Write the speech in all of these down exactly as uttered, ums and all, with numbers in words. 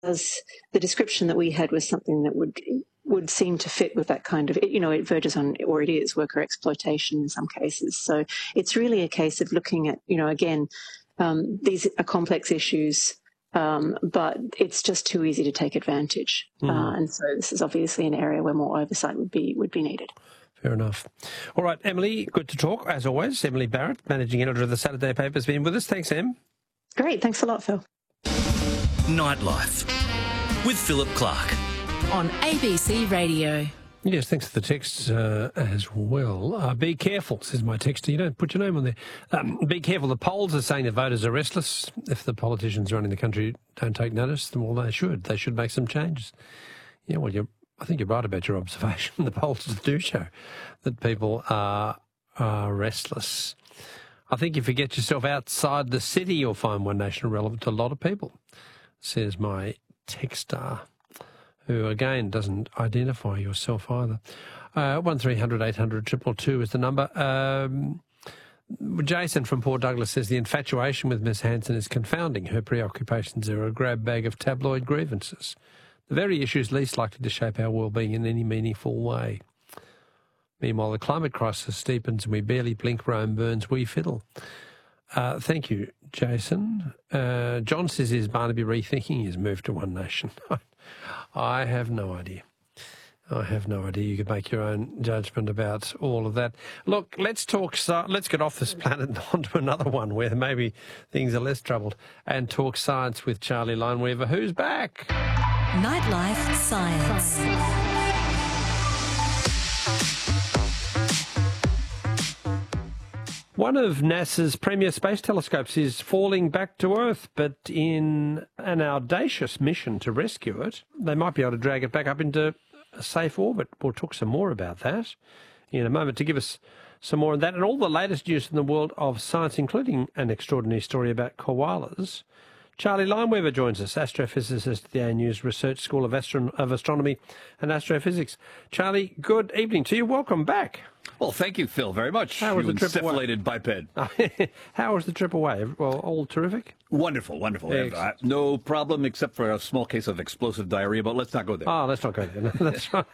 the description that we had was something that would would seem to fit with that kind of, you know, it verges on, or it is, worker exploitation in some cases. So it's really a case of looking at, you know, again, um, these are complex issues, um, but it's just too easy to take advantage. Mm. Uh, and so this is obviously an area where more oversight would be would be needed. Fair enough. All right, Emily, good to talk, as always. Emily Barrett, Managing Editor of the Saturday Paper, has been with us. Thanks, Em. Great. Thanks a lot, Phil. Nightlife with Philip Clark on A B C Radio. Yes, thanks for the texts uh, as well. Uh, be careful, says my texter. You don't put your name on there. Um, be careful. The polls are saying the voters are restless. If the politicians running the country don't take notice, then well, they should. They should make some changes. Yeah, well, you're, I think you're right about your observation. The polls do show that people are, are restless. I think if you get yourself outside the city, you'll find One Nation relevant to a lot of people, says my texter, who, again, doesn't identify yourself either. Uh, one three hundred eight hundred two two two is the number. Um, Jason from Port Douglas says the infatuation with Miss Hanson is confounding. Her preoccupations are a grab bag of tabloid grievances. The very issues least likely to shape our well-being in any meaningful way. Meanwhile, the climate crisis steepens and we barely blink, Rome burns, we fiddle. Uh, thank you, Jason. Uh, John says, is Barnaby rethinking his move to One Nation? I have no idea. I have no idea. You could make your own judgment about all of that. Look, let's talk. Let's get off this planet and onto another one where maybe things are less troubled, and talk science with Charlie Lineweaver, who's back. Nightlife Science. One of NASA's premier space telescopes is falling back to Earth, but in an audacious mission to rescue it, they might be able to drag it back up into a safe orbit. We'll talk some more about that in a moment. To give us some more on that and all the latest news in the world of science, including an extraordinary story about koalas, Charlie Lineweaver joins us, astrophysicist at the A N U's Research School of, Astro- of Astronomy and Astrophysics. Charlie, good evening to you. Welcome back. Well, thank you, Phil, very much. How was you the trip away? Encephalated biped. How was the trip away? Well, all terrific? Wonderful, wonderful. Uh, no problem except for a small case of explosive diarrhea, but let's not go there. Oh, let's not go there. No, that's right.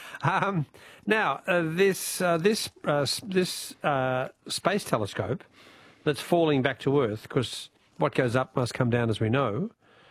Um, now, uh, this uh, this uh, this uh, space telescope that's falling back to Earth, because what goes up must come down, as we know.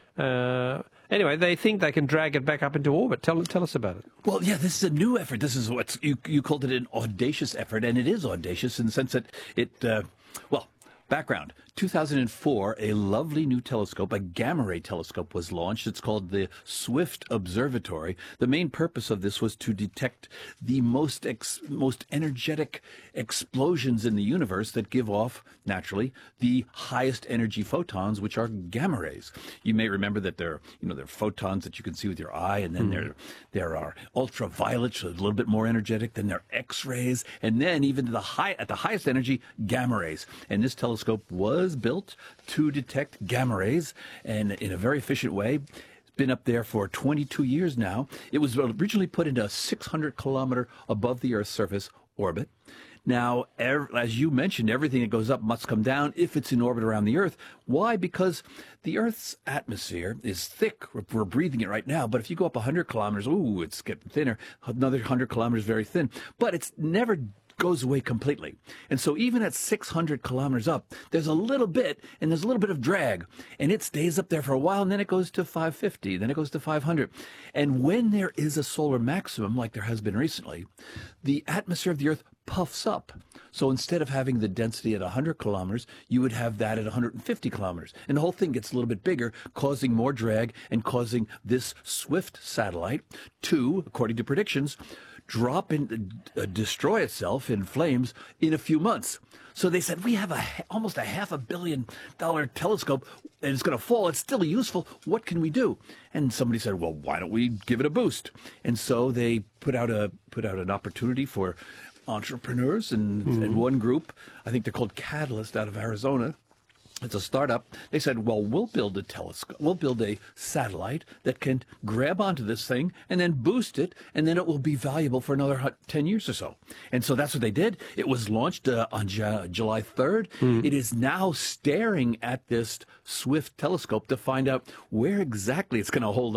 Uh, anyway, they think they can drag it back up into orbit. Tell tell us about it. Well, yeah, this is a new effort. This is what you you called it, an audacious effort, and it is audacious in the sense that it, uh, well, background. two thousand four, a lovely new telescope, a gamma ray telescope, was launched. It's called the Swift Observatory. The main purpose of this was to detect the most ex- most energetic explosions in the universe that give off, naturally, the highest energy photons, which are gamma rays. You may remember that there, you know, there are photons that you can see with your eye, and then mm. there there are ultraviolet, so a little bit more energetic. Then there are X-rays, and then even the high at the highest energy, gamma rays. And this telescope was built to detect gamma rays, and in a very efficient way. It's been up there for twenty-two years now. It was originally put into a six hundred kilometer above the Earth's surface orbit. Now, as you mentioned, everything that goes up must come down if it's in orbit around the Earth. Why? Because the Earth's atmosphere is thick. We're breathing it right now. But if you go up one hundred kilometers, ooh, it's getting thinner. Another one hundred kilometers, very thin. But it's never goes away completely. And so even at six hundred kilometers up, there's a little bit, and there's a little bit of drag. And it stays up there for a while, and then it goes to five fifty, then it goes to five hundred. And when there is a solar maximum, like there has been recently, the atmosphere of the Earth puffs up. So instead of having the density at one hundred kilometers, you would have that at one hundred fifty kilometers. And the whole thing gets a little bit bigger, causing more drag and causing this SWIFT satellite to, according to predictions, drop in, uh, destroy itself in flames in a few months. So they said, we have a almost a half a billion dollar telescope and it's going to fall. It's still useful. What can we do? And somebody said, well, why don't we give it a boost? And so they put out a put out an opportunity for entrepreneurs and, mm-hmm. and one group, I think they're called Catalyst out of Arizona, It's a startup. They said, well, we'll build a telescope. We'll build a satellite that can grab onto this thing and then boost it, and then it will be valuable for another hu- ten years or so. And so that's what they did. It was launched uh, on Ju- July third. Mm. It is now staring at this Swift telescope to find out where exactly it's going to hold